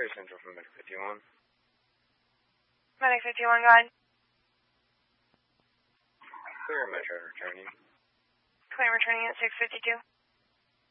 Fire Central from Medic 51. Medic 51, go ahead. Clear Metro returning. Clear returning at 652.